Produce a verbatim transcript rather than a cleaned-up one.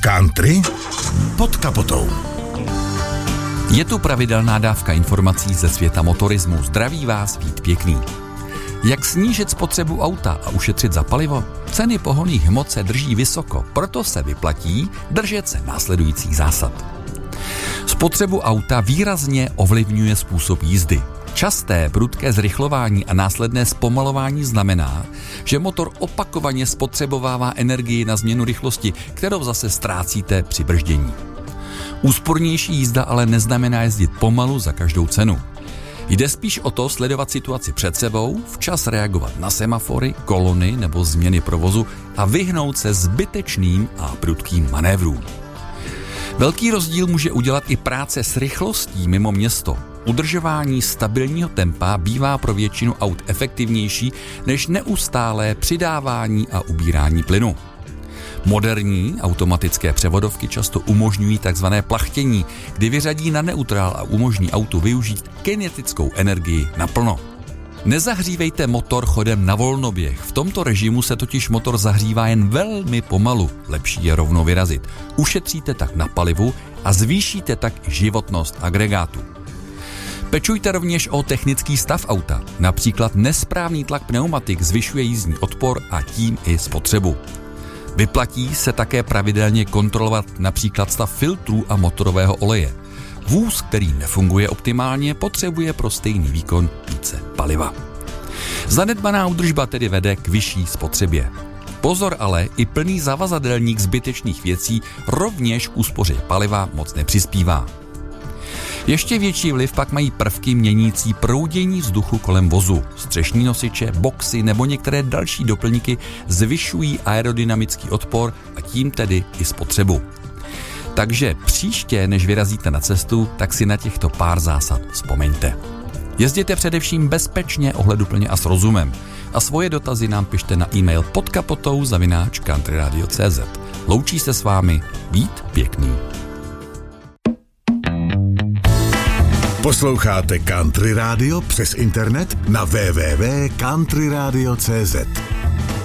Country pod kapotou. Je tu pravidelná dávka informací ze světa motorismu. Zdraví vás Vít Pěkný. Jak snížit spotřebu auta a ušetřit za palivo? Ceny pohonných hmot se drží vysoko, proto se vyplatí držet se následujících zásad. Spotřebu auta výrazně ovlivňuje způsob jízdy. Časté prudké zrychlování a následné zpomalování znamená, že motor opakovaně spotřebovává energii na změnu rychlosti, kterou zase ztrácíte při brždění. Úspornější jízda ale neznamená jezdit pomalu za každou cenu. Jde spíš o to sledovat situaci před sebou, včas reagovat na semafory, kolony nebo změny provozu a vyhnout se zbytečným a prudkým manévrům. Velký rozdíl může udělat i práce s rychlostí mimo město. Udržování stabilního tempa bývá pro většinu aut efektivnější než neustálé přidávání a ubírání plynu. Moderní automatické převodovky často umožňují takzvané plachtění, kdy vyřadí na neutrál a umožní autu využít kinetickou energii naplno. Nezahřívejte motor chodem na volnoběh. V tomto režimu se totiž motor zahřívá jen velmi pomalu. Lepší je rovnou vyrazit. Ušetříte tak na palivu a zvýšíte tak životnost agregátu. Pečujte rovněž o technický stav auta. Například nesprávný tlak pneumatik zvyšuje jízdní odpor a tím i spotřebu. Vyplatí se také pravidelně kontrolovat například stav filtrů a motorového oleje. Vůz, který nefunguje optimálně, potřebuje pro stejný výkon více paliva. Zanedbaná údržba tedy vede k vyšší spotřebě. Pozor ale, i plný zavazadelník zbytečných věcí rovněž k úspoře paliva moc nepřispívá. Ještě větší vliv pak mají prvky měnící proudění vzduchu kolem vozu. Střešní nosiče, boxy nebo některé další doplňky zvyšují aerodynamický odpor a tím tedy i spotřebu. Takže příště, než vyrazíte na cestu, tak si na těchto pár zásad vzpomeňte. Jezděte především bezpečně, ohleduplně a s rozumem. A svoje dotazy nám pište na e-mail podkapotou zavináč countryradio tečka cé zet. Loučí se s vámi Vít Pěkný. Posloucháte Country Radio přes internet na w w w tečka country radio tečka cé zet.